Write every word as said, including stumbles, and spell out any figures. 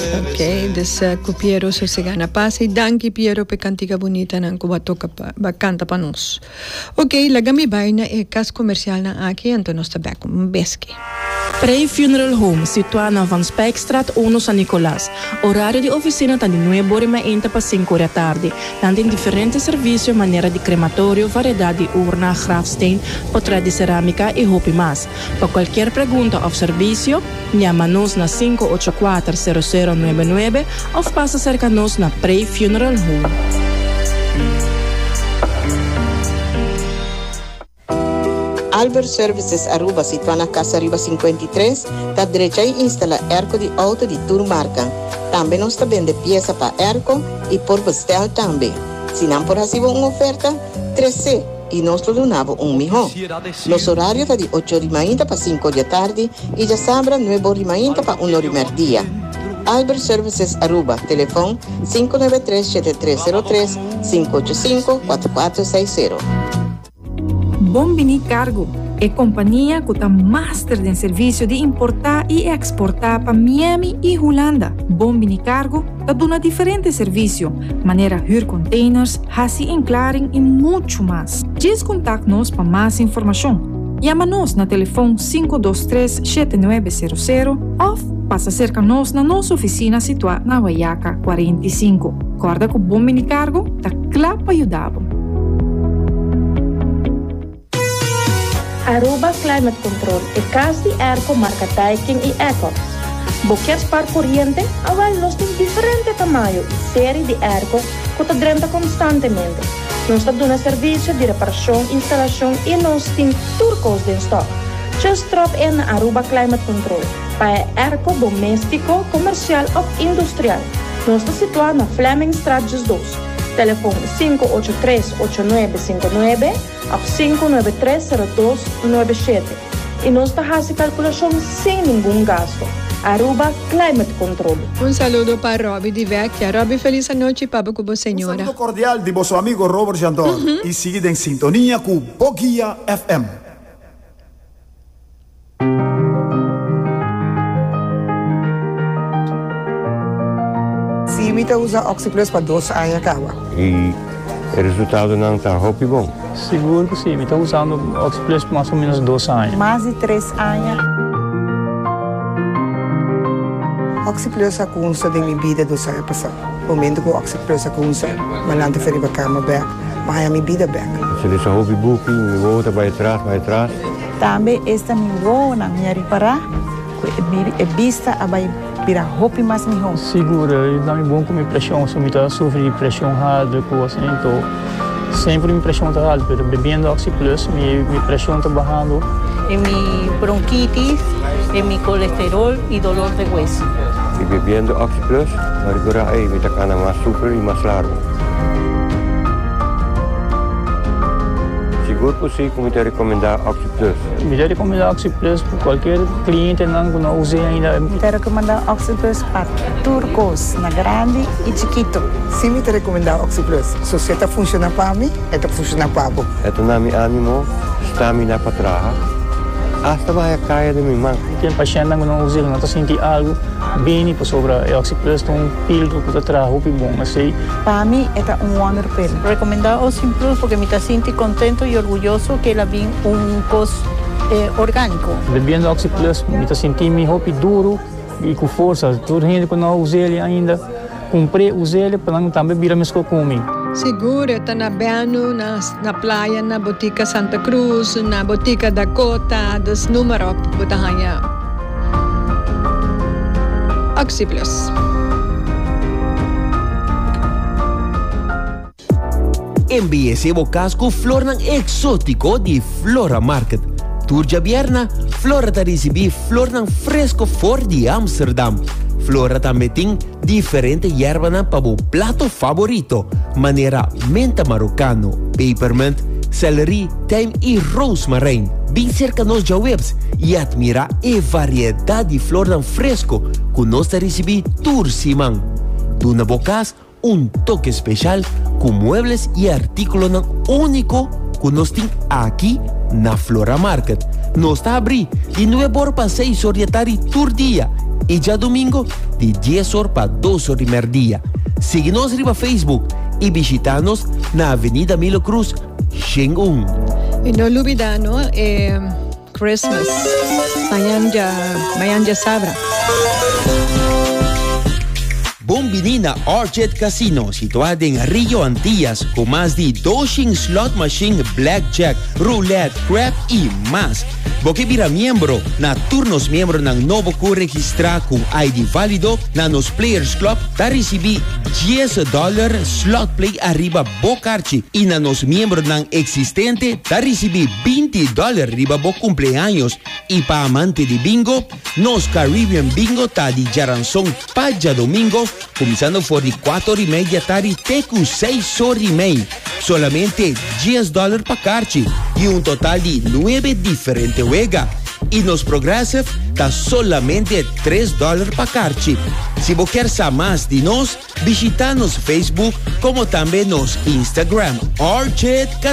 Ok, dus uh, ku Piero so segana pasi. Danki Piero pe cantica bonita nan ku batoka pa ba canta pa nos. Ok, lagami bay na e kas comercial na aki anto nos tabak beski. Prey Funeral Home, situado na Van Spijkstraat uno San Nicolás. Horário de oficina tá de nueve horas e meia para cinco da tarde. Tem diferentes serviços, maneira de crematório, variedade de urna, grafsteen, portrait de cerâmica e roupa mais. Para qualquer pergunta ou serviço, chama-nos na cinco oito quatro zero zero nove nove ou passa cerca-nos na Prey Funeral Home. Albert Services Aruba, situado na Casa Riba cinquenta e três, está direito a instalar erco de auto de tour marca. Também nós vende peça para erco e por bestel também. Se não por receber uma oferta, três C e nós donamos um milhão. Nos horários está de oito horas e meia para cinco da tarde e já sabra nove horas e meia para uma hora e meia dia. Albert Services Aruba, telefone cinco nove três sete três zero três cinco oito cinco quatro quatro seis zero. Bombini Cargo é companhia que está master em serviço de importar e exportar para Miami e Holanda. Bombini Cargo está dando diferentes serviços, maneira huur containers, hasi enclaring e muito mais. Diz contact-nos para mais informação. Chama-nos na telefone cinco dois três sete nove zero zero ou passa cerca-nos na nossa oficina situada na Guaiaca quarenta e cinco. Corda que o Bombini Cargo está claro para ajudar. Aruba Climate Control é casa de airco marca Daikin e Ecos. Boquetes par corriente, agora nós temos diferente tamanho e série de airco que está drenta constantemente. Nós estamos dando serviço de reparação, instalação e nós temos turcos de stock. Just drop in na Aruba Climate Control para airco doméstico, comercial ou industrial. Nós estamos situados na Fleming Straat dois. Telefone cinco oito três oito nove cinco nove ou cinco nove três zero dois nove sete. E nós fazemos calculação sem nenhum gasto. Aruba Climate Control. Un saludo para Robbie di Vecchia. Robbie, feliz noite para con signora. Un saludo cordial di vostro amigo Robert Jandor. Mm-hmm. E seguite in sintonia con Bogia F M. Simita usa Oxyplus para dois anos acaba. E o resultado não está roupa bom? Seguro que sim, estou usando Oxyplus por mais ou menos dois anos. Mais de três anos. Oxyplus a consta de minha vida dos anos passados. O momento que o Oxyplus a consta, malante feriba cama back, mas a minha vida back. Se ele só houve booking, me volta para trás, para trás. Também esta minha voo na minha reparar, é vista a vai virar roupa mais melhor. Segura, e dá me bom com minha pressão, se eu me sofrer de pressão alta, com assim, então sempre minha pressão está alta, mas bebendo Oxyplus, minha, minha pressão está baixando. É minha bronquitis, é meu colesterol e dolor de hueso. E bebendo Oxyplus, agora aí me está mais super e mais largo. Seguro que sim, como te recomendar Oxyplus? Me recomendar Oxyplus para qualquer cliente não, que não use ainda. Me recomendar Oxyplus para turcos, na grande e chiquito. Sim, me recomendar Oxyplus. Se você está funcionando para mim, está funcionando para você. Então, na minha ânimo, estamina para trás. Hasta vai a caia de minha mão. Tem paciente que não usa, não está sentindo algo bem para sobre o Oxyplus, tem um pílula que está traz roupa bom, assim. Para mim, é um wonder pill. Recomendar Oxyplus porque me está sentindo contento e orgulhoso que ela vem um coisa eh, orgânico. Bebendo Oxyplus, me está sentindo minha roupa duro e com força. Toda gente que não usa ele ainda, comprei, usei ele para não também virar mais comigo. Seguro, está na Beno, na, na praia, na Botica Santa Cruz, na Botica Dakota, dos números, botahanya. Oxyplus. Envíese casco flor ng exótico de Flora Market. Turja Bierna, Flora ta recebi flor ng fresco for de Amsterdam. Flora também tem diferente yerba para o plato favorito. Maneira menta marocano, peppermint, celery, thyme e rosemary. Bem cerca nos já webs e admira a variedade de flor ng fresco que nós recebi tour simang. Duna bocas um toque especial com muebles e artículos único que nós tem aqui na Flora Market. Nós está abri de nove horas para seis horas da tarde todo dia. Y ya domingo, de diez horas para dos horas y media. Síguenos arriba Facebook y visitanos na Avenida Milo Cruz, Xingun. Y no olviden, ¿no? Eh, Christmas. Mañana ya, mañana ya sabrá. Bombinina Orchard Casino, situada en Río Antillas, con más de doce slot machine, blackjack, roulette, crab y más. Porque vira miembro, na turnos miembro na novo cu registrar con I D válido na nos Players Club, ta recibi diez dólares slot play arriba bocarchi y na nos miembro na existente, ta recibi veinte dólares arriba bo cumpleaños. Y pa amante de bingo, nos Caribbean Bingo ta di Jaranzón pa ya domingo, comenzando por de cuatro y media tarde tecu seis horas y media. Solamente diez dólares pa carchi y un total de nueve diferentes juega. Y nos Progressive está solamente tres dólares pa carchi. Si vos quieres saber más de nos, visitanos Facebook como también nos Instagram Orchard